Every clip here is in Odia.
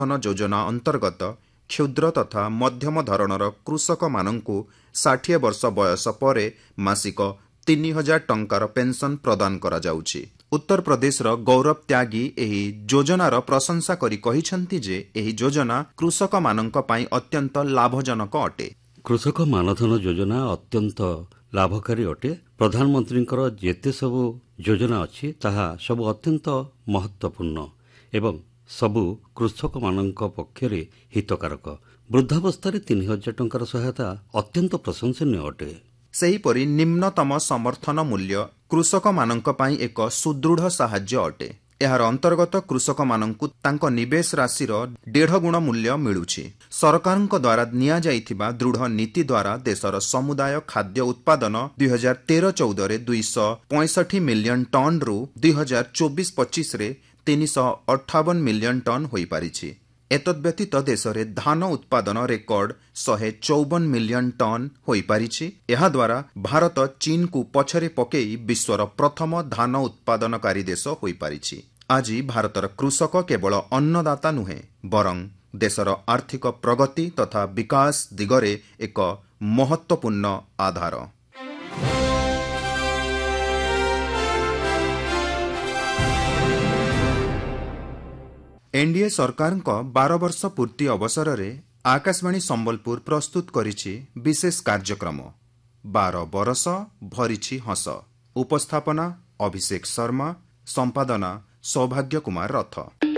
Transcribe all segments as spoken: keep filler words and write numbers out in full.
ଧନ ଯୋଜନା ଅନ୍ତର୍ଗତ କ୍ଷୁଦ୍ର ତଥା ମଧ୍ୟମ ଧରଣର କୃଷକମାନଙ୍କୁ ଷାଠିଏ ବର୍ଷ ବୟସ ପରେ ମାସିକ ତିନି ହଜାର ଟଙ୍କାର ପେନ୍ସନ୍ ପ୍ରଦାନ କରାଯାଉଛି। ଉତ୍ତରପ୍ରଦେଶର ଗୌରବ ତ୍ୟାଗୀ ଏହି ଯୋଜନାର ପ୍ରଶଂସା କରି କହିଛନ୍ତି ଯେ ଏହି ଯୋଜନା କୃଷକମାନଙ୍କ ପାଇଁ ଅତ୍ୟନ୍ତ ଲାଭଜନକ ଅଟେ। କୃଷକ ମାନଧନ ଯୋଜନା ଅତ୍ୟନ୍ତ ଲାଭକାରୀ ଅଟେ। ପ୍ରଧାନମନ୍ତ୍ରୀଙ୍କର ଯେତେ ସବୁ ଯୋଜନା ଅଛି ତାହା ସବୁ ଅତ୍ୟନ୍ତ ମହତ୍ୱପୂର୍ଣ୍ଣ ଏବଂ ସବୁ କୃଷକମାନଙ୍କ ପକ୍ଷରେ ହିତକାରକ। ବୃଦ୍ଧାବସ୍ଥାରେ ତିନି ହଜାର ଟଙ୍କାର ସହାୟତା ଅତ୍ୟନ୍ତ ପ୍ରଶଂସନୀୟ ଅଟେ। ସେହିପରି ନିମ୍ନତମ ସମର୍ଥନ ମୂଲ୍ୟ କୃଷକମାନଙ୍କ ପାଇଁ ଏକ ସୁଦୃଢ଼ ସାହାଯ୍ୟ ଅଟେ। ଏହାର ଅନ୍ତର୍ଗତ କୃଷକମାନଙ୍କୁ ତାଙ୍କ ନିବେଶ ରାଶିର ଦେଢ଼ ଗୁଣ ମୂଲ୍ୟ ମିଳୁଛି। ସରକାରଙ୍କ ଦ୍ୱାରା ନିଆଯାଇଥିବା ଦୃଢ଼ ନୀତି ଦ୍ୱାରା ଦେଶର ସମୁଦାୟ ଖାଦ୍ୟ ଉତ୍ପାଦନ ଦୁଇ ହଜାର ତେର ଚଉଦରେ ଦୁଇଶହ ପଞ୍ଚଷଠି ମିଲିୟନ ଟନ୍ରୁ ଦୁଇ ହଜାର ଚବିଶ ପଚିଶରେ ତିନିଶହ ଅଠାବନ ମିଲିୟନ ଟନ୍ ହୋଇପାରିଛି। ଏତଦ୍ବ୍ୟତୀତ ଦେଶରେ ଧାନ ଉତ୍ପାଦନ ରେକର୍ଡ ଶହେ ଚଉବନ ମିଲିୟନ ଟନ୍ ହୋଇପାରିଛି। ଏହାଦ୍ୱାରା ଭାରତ ଚୀନକୁ ପଛରେ ପକାଇ ବିଶ୍ୱର ପ୍ରଥମ ଧାନ ଉତ୍ପାଦନକାରୀ ଦେଶ ହୋଇପାରିଛି। ଆଜି ଭାରତର କୃଷକ କେବଳ ଅନ୍ନଦାତା ନୁହେଁ ବରଂ ଦେଶର ଆର୍ଥିକ ପ୍ରଗତି ତଥା ବିକାଶ ଦିଗରେ ଏକ ମହତ୍ୱପୂର୍ଣ୍ଣ ଆଧାର। ଏନ୍ଡିଏ ସରକାରଙ୍କ ବାର ବର୍ଷ ପୂର୍ତ୍ତି ଅବସରରେ ଆକାଶବାଣୀ ସମ୍ବଲପୁର ପ୍ରସ୍ତୁତ କରିଛି ବିଶେଷ କାର୍ଯ୍ୟକ୍ରମ ବାର ବରଷ ଭରିଛି ହସ। ଉପସ୍ଥାପନା ଅଭିଷେକ ଶର୍ମା, ସମ୍ପାଦନା ସୌଭାଗ୍ୟ କୁମାର ରଥ।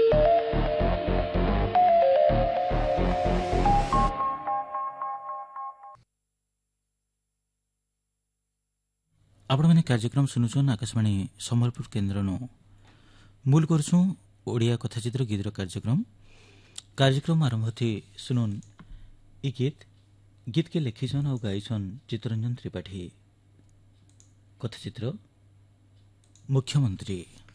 ଆପଣମାନେ କାର୍ଯ୍ୟକ୍ରମ ଶୁଣୁଛନ୍ ଆକାଶବାଣୀ ସମ୍ବଲପୁର କେନ୍ଦ୍ରନୁ। ମୂଲ କରୁଛୁଁ ଓଡ଼ିଆ କଥାଚିତ୍ର ଗୀତର କାର୍ଯ୍ୟକ୍ରମ। କାର୍ଯ୍ୟକ୍ରମ ଆରମ୍ଭ ଥି ଶୁଣୁନ୍ ଇ ଗୀତ। ଗୀତକେ ଲେଖିଛନ୍ ଆଉ ଗାଇଛନ୍ ଚିତ୍ତରଞ୍ଜନ ତ୍ରିପାଠୀ। କଥାଚିତ୍ର ମୁଖ୍ୟମନ୍ତ୍ରୀ।